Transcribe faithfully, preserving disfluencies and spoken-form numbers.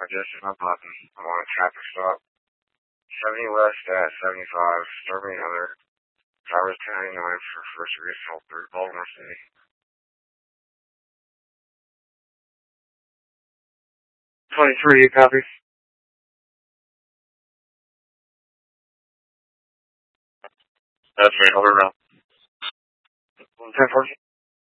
just hit my button. I'm on a traffic stop. seventy west at seventy-five, serving another. Drivers ten ninety-nine for first degree assault through Baltimore City. twenty-three, you copy? That's me, hold it around. ten fourteen.